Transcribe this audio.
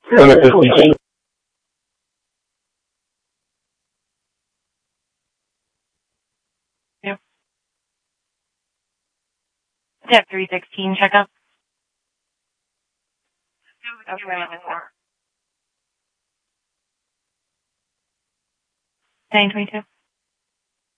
Yep. Yeah, 316 checkup. Okay, wait a minute. 922.